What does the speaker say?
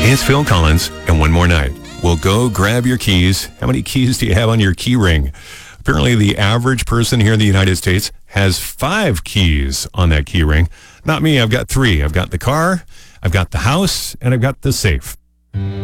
It's Phil Collins, and one more night. We'll go grab your keys. How many keys do you have on your key ring? Apparently, the average person here in the United States has 5 keys on that key ring. Not me, I've got 3. I've got the car, I've got the house, and I've got the safe.